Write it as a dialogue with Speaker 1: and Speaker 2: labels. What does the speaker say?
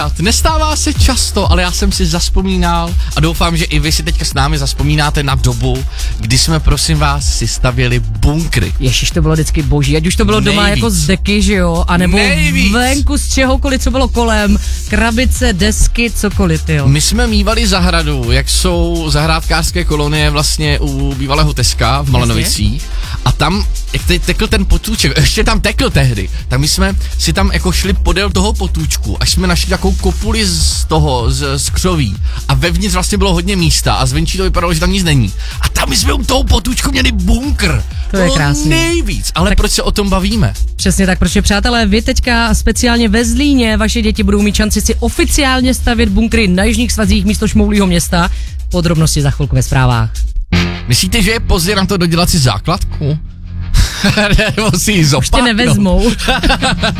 Speaker 1: Nestává se často, ale já jsem si zavzpomínal a doufám, že i vy si teďka s námi zavzpomínáte na dobu, kdy jsme, prosím vás, si stavěli bunkry.
Speaker 2: Ježiš, to bylo vždycky boží, ať už to bylo doma jako z deky, že jo, anebo venku z čehokoliv, co bylo kolem, krabice, desky, cokoliv, jo.
Speaker 1: My jsme mívali zahradu, jak jsou zahrádkářské kolonie vlastně u bývalého Teska v Malenovicích a tam, jak tekl ten potůček, ještě tam tekl tehdy, tak my jsme si tam jako šli podél toho potůčku, až jsme našli takovou kopuli z křoví a vevnitř vlastně bylo hodně místa a zvenčí to vypadalo, že tam nic není. A tam my jsme u toho potůčku měli bunkr.
Speaker 2: To je krásný.
Speaker 1: Nejvíc, ale tak proč se o tom bavíme?
Speaker 2: Přesně tak, protože přátelé, vy teďka speciálně ve Zlíně, vaše děti budou mít šanci si oficiálně stavět bunkry na jižních svazích místo Šmoulího Města. Podrobnosti za chvilku ve zprávách.
Speaker 1: Myslíte, že je pozdě na to dodělat si základku? Nebo si ji
Speaker 2: Už tě nevezmou.